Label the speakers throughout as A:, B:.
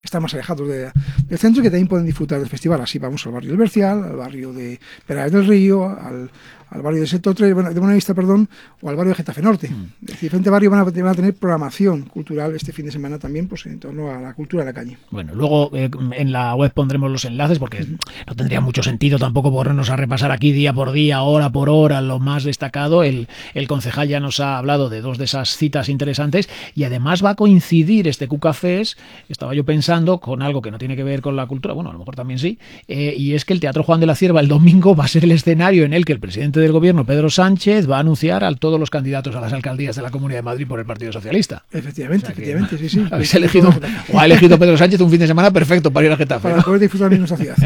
A: están más alejados del centro, que también pueden disfrutar del festival. Así vamos al barrio del Bercial, al barrio de Perales del Río, al barrio de Sector 3, de Buenavista, o al barrio de Getafe Norte. Diferentes barrios van a tener programación cultural este fin de semana también, pues en torno a la cultura de la calle.
B: Bueno, luego en la web pondremos los enlaces, porque no tendría mucho sentido tampoco ponernos a repasar aquí día por día, hora por hora, lo más destacado. El concejal ya nos ha hablado de 2 de esas citas interesantes, y además va a coincidir este Cucafés, estaba yo pensando, con algo que no tiene que ver con la cultura, bueno, a lo mejor también sí, y es que el Teatro Juan de la Cierva el domingo va a ser el escenario en el que el presidente del gobierno, Pedro Sánchez, va a anunciar a todos los candidatos a las alcaldías de la Comunidad de Madrid por el Partido Socialista.
A: Efectivamente,
B: o sea
A: efectivamente, sí.
B: Habéis elegido, o ha elegido Pedro Sánchez un fin de semana perfecto para ir a Getafe.
A: Para poder disfrutar de nuestra ciudad.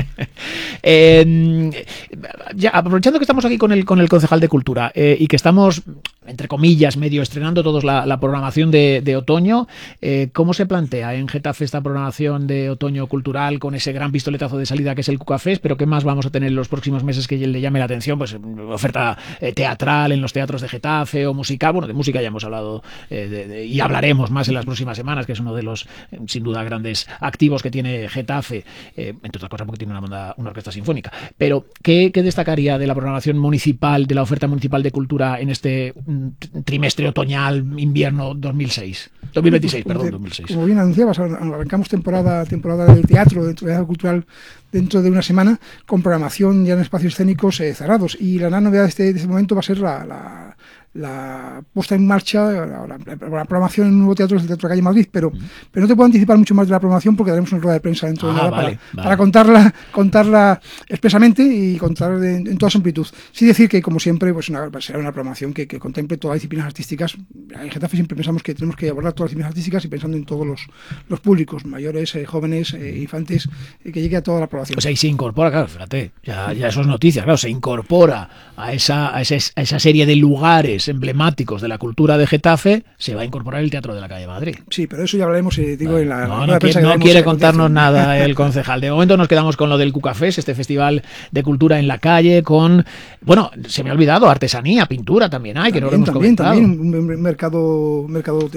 B: Ya, aprovechando que estamos aquí con el concejal de Cultura y que estamos, entre comillas, medio estrenando todos la programación de otoño, ¿cómo se plantea en Getafe esta programación de otoño cultural con ese gran pistoletazo de salida que es el Cucafés? ¿Pero qué más vamos a tener en los próximos meses que le llame la atención? Pues oferta teatral en los teatros de Getafe o musical. Bueno, de música ya hemos hablado y hablaremos más en las próximas semanas, que es uno de los, sin duda, grandes activos que tiene Getafe, entre otras cosas porque tiene una orquesta sinfónica. Pero, ¿qué destacaría de la programación municipal, de la oferta municipal de cultura en este trimestre otoñal, invierno 2026?
A: Como bien anunciabas, arrancamos temporada del teatro, de temporada cultural, dentro de una semana, con programación ya en espacios escénicos cerrados. Y la gran novedad de este momento va a ser la puesta en marcha, la programación en un nuevo teatro, es el Teatro de Calle Madrid, pero no te puedo anticipar mucho más de la programación porque daremos una rueda de prensa dentro de nada para contarla expresamente y contar en toda su amplitud. Sí decir que, como siempre, pues será una programación que contemple todas las disciplinas artísticas. En Getafe siempre pensamos que tenemos que abordar todas las disciplinas artísticas y pensando en todos los públicos, mayores, jóvenes, infantes, que llegue a toda la población.
B: O sea, y se incorpora, claro, fíjate, ya eso es noticia, claro, se incorpora a esa serie de lugares emblemáticos de la cultura de Getafe, se va a incorporar el Teatro de la Calle Madrid.
A: Sí, pero eso ya hablaremos, en la
B: no quiere contarnos nada el concejal. De momento nos quedamos con lo del Cucafés, este festival de cultura en la calle, con, bueno, se me ha olvidado, artesanía, pintura también hay, que no lo hemos comentado.
A: También un mercado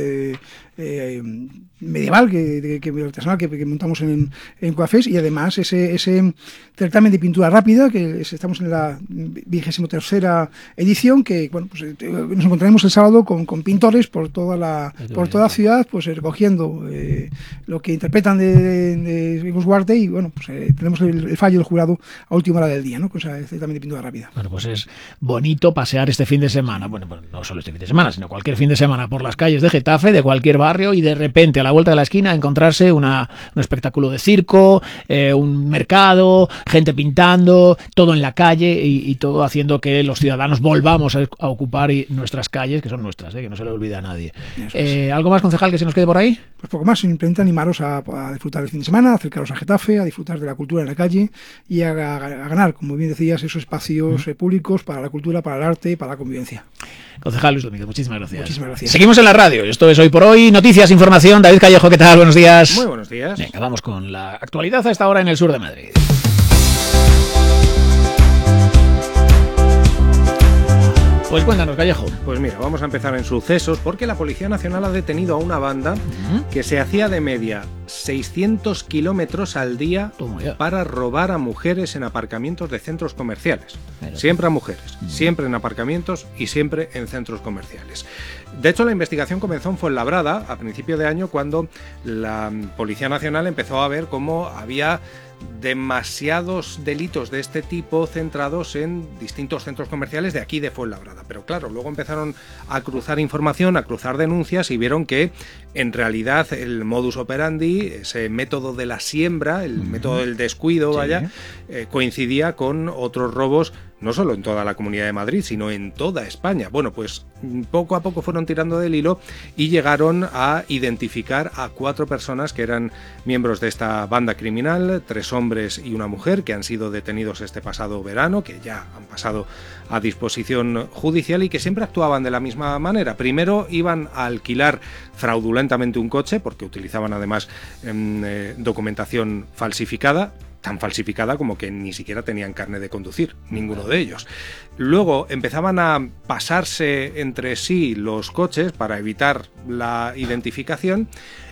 A: medieval, artesanal que montamos en Cucafés, y además ese certamen de pintura rápida, que estamos en la 23ª edición, que bueno, pues nos encontraremos el sábado con pintores por toda la ciudad, pues recogiendo lo que interpretan de Guarte, y bueno, pues tenemos el fallo del jurado a última hora del día, ¿no? Con ese certamen de pintura rápida.
B: Bueno, pues es bonito pasear este fin de semana, bueno, pues no solo este fin de semana, sino cualquier fin de semana por las calles de Getafe, de cualquier barrio, y de repente a la vuelta de la esquina encontrarse un espectáculo de circo, un mercado, gente pintando, todo en la calle y todo haciendo que los ciudadanos volvamos a ocupar nuestras calles, que son nuestras, que no se le olvide a nadie. ¿Algo más, concejal, que se nos quede por ahí?
A: Pues poco más, simplemente animaros a disfrutar el fin de semana, a acercaros a Getafe, a disfrutar de la cultura en la calle y a ganar, como bien decías, esos espacios públicos para la cultura, para el arte y para la convivencia.
B: Concejal Luis Domínguez, muchísimas gracias.
A: Muchísimas gracias.
B: Seguimos en la radio. Esto es Hoy por Hoy. Noticias, información. David Callejo, ¿qué tal? Buenos días.
C: Muy buenos días.
B: Venga, vamos con la actualidad a esta hora en el sur de Madrid. Pues cuéntanos, Callejo.
C: Pues mira, vamos a empezar en sucesos, porque la Policía Nacional ha detenido a una banda que se hacía de media 600 kilómetros al día para robar a mujeres en aparcamientos de centros comerciales. Siempre a mujeres, siempre en aparcamientos y siempre en centros comerciales. De hecho, la investigación comenzó en Fuenlabrada a principio de año, cuando la Policía Nacional empezó a ver cómo había demasiados delitos de este tipo centrados en distintos centros comerciales de aquí de Fuenlabrada. Pero claro, luego empezaron a cruzar información, a cruzar denuncias, y vieron que en realidad el modus operandi, ese método de la siembra, el método del descuido, coincidía con otros robos, no solo en toda la Comunidad de Madrid, sino en toda España. Bueno, pues poco a poco fueron tirando del hilo y llegaron a identificar a 4 personas que eran miembros de esta banda criminal, 3 hombres y una mujer, que han sido detenidos este pasado verano, que ya han pasado a disposición judicial y que siempre actuaban de la misma manera. Primero iban a alquilar fraudulentamente un coche, porque utilizaban además documentación falsificada, tan falsificada como que ni siquiera tenían carnet de conducir, ninguno de ellos. Luego empezaban a pasarse entre sí los coches para evitar la identificación,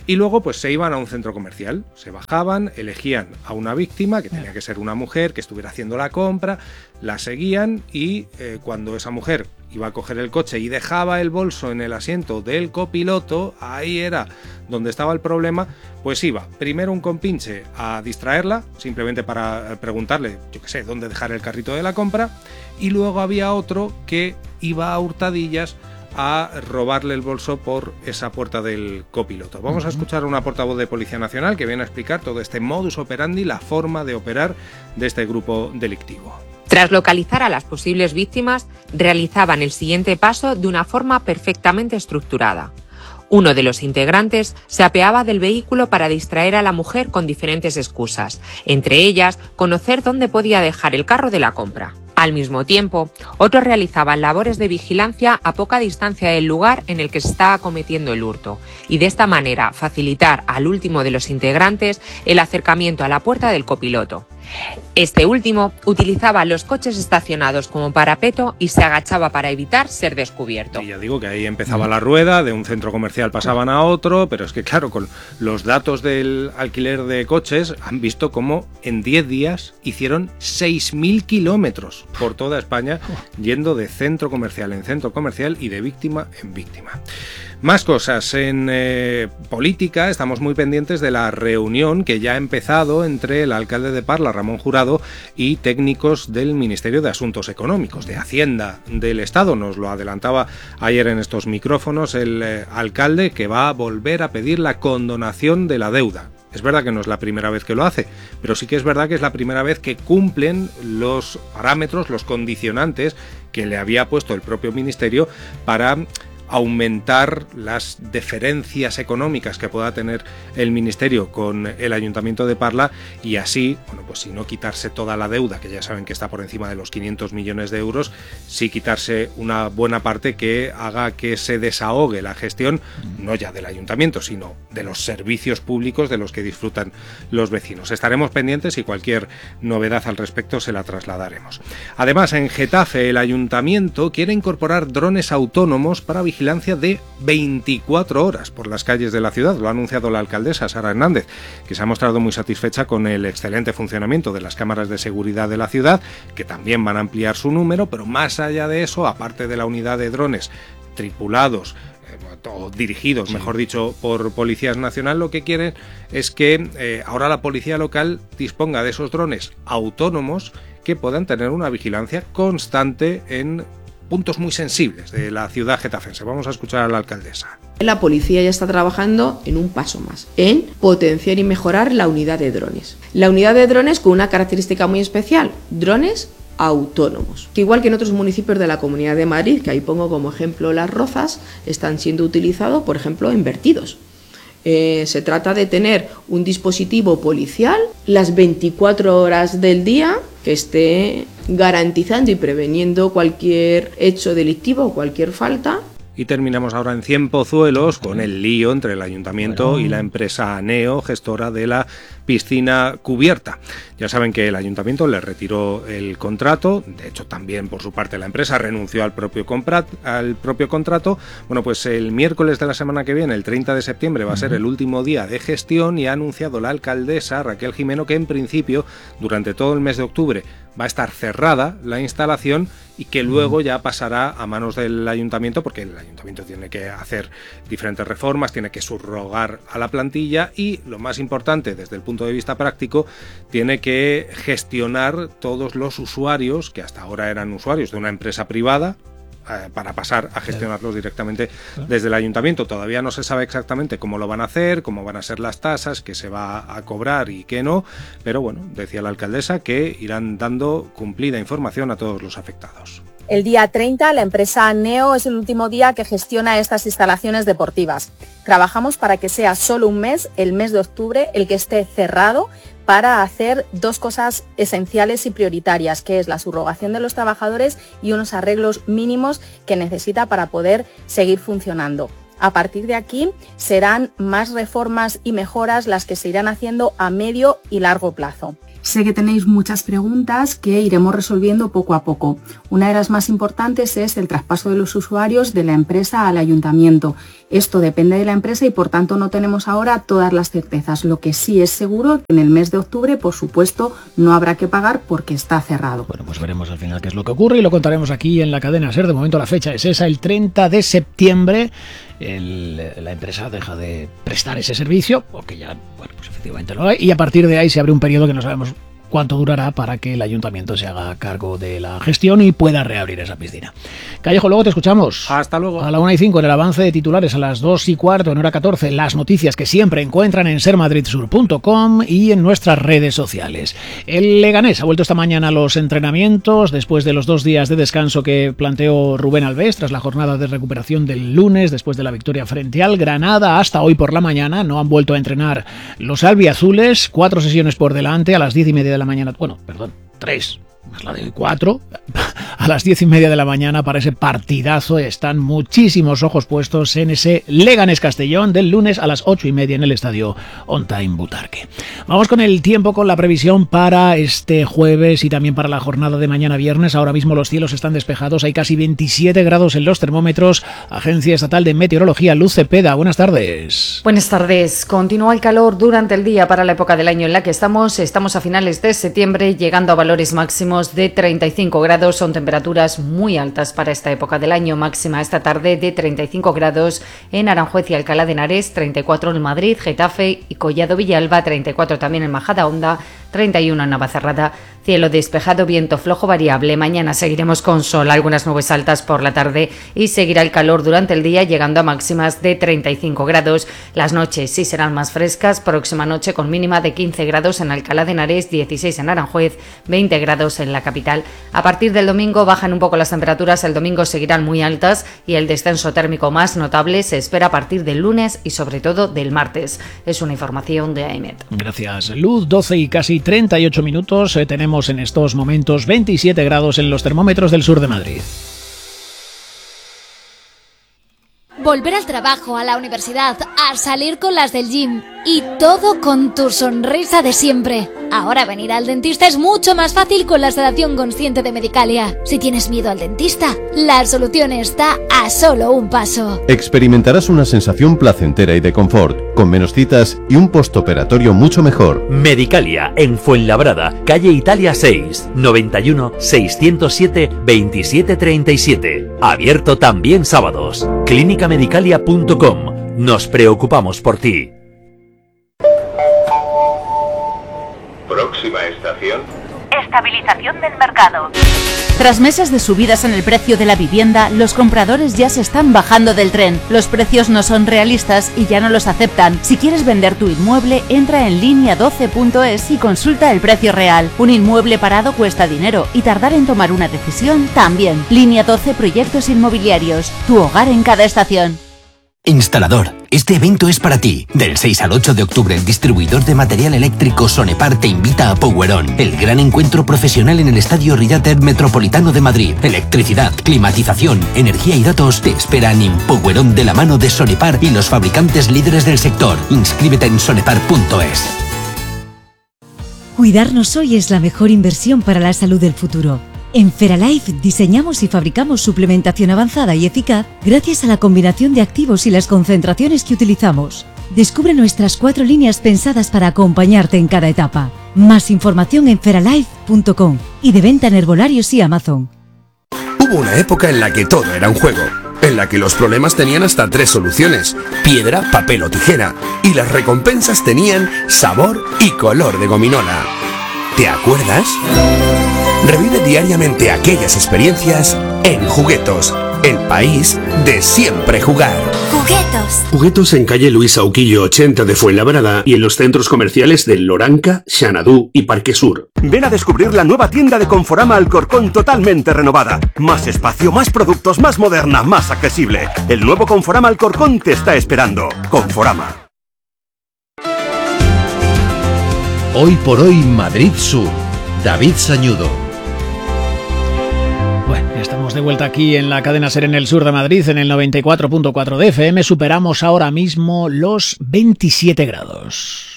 C: Y luego pues se iban a un centro comercial, se bajaban, elegían a una víctima, que tenía que ser una mujer que estuviera haciendo la compra, la seguían y cuando esa mujer iba a coger el coche y dejaba el bolso en el asiento del copiloto, ahí era donde estaba el problema, pues iba primero un compinche a distraerla, simplemente para preguntarle, yo qué sé, dónde dejar el carrito de la compra, y luego había otro que iba a hurtadillas a robarle el bolso por esa puerta del copiloto. Vamos a escuchar a una portavoz de Policía Nacional que viene a explicar todo este modus operandi, la forma de operar de este grupo delictivo.
D: Tras localizar a las posibles víctimas, realizaban el siguiente paso de una forma perfectamente estructurada. Uno de los integrantes se apeaba del vehículo para distraer a la mujer con diferentes excusas, entre ellas conocer dónde podía dejar el carro de la compra. Al mismo tiempo, otros realizaban labores de vigilancia a poca distancia del lugar en el que se estaba cometiendo el hurto y de esta manera facilitar al último de los integrantes el acercamiento a la puerta del copiloto. Este último utilizaba los coches estacionados como parapeto y se agachaba para evitar ser descubierto.
C: Y ya digo que ahí empezaba la rueda, de un centro comercial pasaban a otro, pero es que claro, con los datos del alquiler de coches han visto cómo en 10 días hicieron 6.000 kilómetros por toda España, yendo de centro comercial en centro comercial y de víctima en víctima. Más cosas en política, estamos muy pendientes de la reunión que ya ha empezado entre el alcalde de Parla, Ramón Jurado, y técnicos del Ministerio de Asuntos Económicos, de Hacienda del Estado. Nos lo adelantaba ayer en estos micrófonos el alcalde, que va a volver a pedir la condonación de la deuda. Es verdad que no es la primera vez que lo hace, pero sí que es verdad que es la primera vez que cumplen los parámetros, los condicionantes que le había puesto el propio ministerio para aumentar las deferencias económicas que pueda tener el ministerio con el Ayuntamiento de Parla y así, bueno, pues si no quitarse toda la deuda, que ya saben que está por encima de los 500 millones de euros, sí quitarse una buena parte que haga que se desahogue la gestión, no ya del Ayuntamiento, sino de los servicios públicos de los que disfrutan los vecinos. Estaremos pendientes y cualquier novedad al respecto se la trasladaremos. Además, en Getafe, el Ayuntamiento quiere incorporar drones autónomos para vigilancia de 24 horas por las calles de la ciudad. Lo ha anunciado la alcaldesa Sara Hernández, que se ha mostrado muy satisfecha con el excelente funcionamiento de las cámaras de seguridad de la ciudad, que también van a ampliar su número, pero más allá de eso, aparte de la unidad de drones tripulados o dirigidos, mejor dicho, por Policía Nacional, lo que quieren es que ahora la policía local disponga de esos drones autónomos que puedan tener una vigilancia constante en puntos muy sensibles de la ciudad getafense. Vamos a escuchar a la alcaldesa.
E: La policía ya está trabajando en un paso más, en potenciar y mejorar la unidad de drones. La unidad de drones con una característica muy especial, drones autónomos. Que igual que en otros municipios de la Comunidad de Madrid, que ahí pongo como ejemplo Las Rozas, están siendo utilizados, por ejemplo, en vertidos. Se trata de tener un dispositivo policial las 24 horas del día que esté garantizando y preveniendo cualquier hecho delictivo o cualquier falta.
C: Y terminamos ahora en Cienpozuelos con el lío entre el ayuntamiento y la empresa ANEO, gestora de la piscina cubierta. Ya saben que el ayuntamiento le retiró el contrato, de hecho también por su parte la empresa renunció al propio contrato. Bueno, pues el miércoles de la semana que viene, el 30 de septiembre, va a ser el último día de gestión y ha anunciado la alcaldesa Raquel Jimeno que en principio durante todo el mes de octubre va a estar cerrada la instalación y que luego ya pasará a manos del ayuntamiento, porque el ayuntamiento tiene que hacer diferentes reformas, tiene que subrogar a la plantilla y, lo más importante desde el punto de vista práctico, tiene que gestionar todos los usuarios que hasta ahora eran usuarios de una empresa privada para pasar a gestionarlos directamente desde el ayuntamiento. Todavía no se sabe exactamente cómo lo van a hacer, cómo van a ser las tasas, qué se va a cobrar y qué no, pero bueno, decía la alcaldesa que irán dando cumplida información a todos los afectados.
F: El día 30, la empresa ANEO es el último día que gestiona estas instalaciones deportivas. Trabajamos para que sea solo un mes, el mes de octubre, el que esté cerrado para hacer dos cosas esenciales y prioritarias, que es la subrogación de los trabajadores y unos arreglos mínimos que necesita para poder seguir funcionando. A partir de aquí serán más reformas y mejoras las que se irán haciendo a medio y largo plazo. Sé que tenéis muchas preguntas que iremos resolviendo poco a poco. Una de las más importantes es el traspaso de los usuarios de la empresa al ayuntamiento. Esto depende de la empresa y por tanto no tenemos ahora todas las certezas. Lo que sí es seguro, en el mes de octubre, por supuesto, no habrá que pagar porque está cerrado.
B: Bueno, pues veremos al final qué es lo que ocurre y lo contaremos aquí en la cadena SER. De momento la fecha es esa, el 30 de septiembre. La empresa deja de prestar ese servicio, porque ya, bueno, pues efectivamente lo hay, y a partir de ahí se abre un periodo que no sabemos cuánto durará para que el ayuntamiento se haga cargo de la gestión y pueda reabrir esa piscina. Callejo, luego te escuchamos.
C: Hasta luego.
B: A la 1:05 en el avance de titulares, a las 2:15 en hora 14, las noticias que siempre encuentran en sermadridsur.com y en nuestras redes sociales. El Leganés ha vuelto esta mañana a los entrenamientos después de los 2 días de descanso que planteó Rubén Alves tras la jornada de recuperación del lunes después de la victoria frente al Granada. Hasta hoy por la mañana no han vuelto a entrenar los albiazules. 4 sesiones por delante a las 10:30 de la mañana. Bueno, perdón, 3 más la de 4 a las 10:30 de la mañana para ese partidazo. Están muchísimos ojos puestos en ese Leganés Castellón del lunes a las 8:30 en el estadio On Time Butarque. Vamos con el tiempo, con la previsión para este jueves y también para la jornada de mañana viernes. Ahora mismo los cielos están despejados, hay casi 27 grados en los termómetros. Agencia Estatal de Meteorología, Luz Cepeda, buenas tardes.
G: Buenas tardes. Continúa el calor durante el día para la época del año en la que estamos. Estamos a finales de septiembre, llegando a valores máximos de 35 grados. Son temperaturas muy altas para esta época del año. Máxima esta tarde de 35 grados en Aranjuez y Alcalá de Henares, 34 en Madrid, Getafe y Collado Villalba, 34 también en Majadahonda, 31 en Navacerrada. Cielo despejado, viento flojo variable. Mañana seguiremos con sol, algunas nubes altas por la tarde y seguirá el calor durante el día, llegando a máximas de 35 grados. Las noches sí serán más frescas. Próxima noche con mínima de 15 grados en Alcalá de Henares, 16 en Aranjuez, 20 grados en la capital. A partir del domingo bajan un poco las temperaturas. El domingo seguirán muy altas y el descenso térmico más notable se espera a partir del lunes y sobre todo del martes. Es una información de AEMET.
B: Gracias, Luz. 12 y casi 38 minutos. Tenemos en estos momentos 27 grados en los termómetros del sur de Madrid.
H: Volver al trabajo, a la universidad, a salir con las del gym y todo con tu sonrisa de siempre. Ahora venir al dentista es mucho más fácil con la sedación consciente de Medicalia. Si tienes miedo al dentista, la solución está a solo un paso.
I: Experimentarás una sensación placentera y de confort, con menos citas y un postoperatorio mucho mejor.
J: Medicalia, en Fuenlabrada, calle Italia 6, 91 607 2737. Abierto también sábados. Clínicamedicalia.com. Nos preocupamos por ti.
K: Próxima estación.
L: Estabilización del mercado.
M: Tras meses de subidas en el precio de la vivienda, los compradores ya se están bajando del tren. Los precios no son realistas y ya no los aceptan. Si quieres vender tu inmueble, entra en Línea12.es y consulta el precio real. Un inmueble parado cuesta dinero y tardar en tomar una decisión también. Línea 12 Proyectos Inmobiliarios. Tu hogar en cada estación.
N: Instalador, este evento es para ti. Del 6 al 8 de octubre, el distribuidor de material eléctrico Sonepar te invita a Power On, el gran encuentro profesional en el Estadio Riater Metropolitano de Madrid. Electricidad, climatización, energía y datos te esperan en Power On de la mano de Sonepar y los fabricantes líderes del sector. Inscríbete en sonepar.es.
O: Cuidarnos hoy es la mejor inversión para la salud del futuro. En Feralife diseñamos y fabricamos suplementación avanzada y eficaz gracias a la combinación de activos y las concentraciones que utilizamos. Descubre nuestras 4 líneas pensadas para acompañarte en cada etapa. Más información en feralife.com y de venta en herbolarios y Amazon.
P: Hubo una época en la que todo era un juego, en la que los problemas tenían hasta 3 soluciones: piedra, papel o tijera, y las recompensas tenían sabor y color de gominola. ¿Te acuerdas? Revive diariamente aquellas experiencias en Juguetos, el país de siempre jugar.
Q: Juguetos.
R: Juguetos en calle Luis Auquillo 80 de Fuenlabrada y en los centros comerciales de Loranca, Xanadú y Parque Sur.
S: Ven a descubrir la nueva tienda de Conforama Alcorcón totalmente renovada. Más espacio, más productos, más moderna, más accesible. El nuevo Conforama Alcorcón te está esperando. Conforama.
I: Hoy por hoy Madrid Sur. David Sañudo.
B: Bueno, estamos de vuelta aquí en la cadena SER en el sur de Madrid, en el 94.4 de FM. Superamos ahora mismo los 27 grados.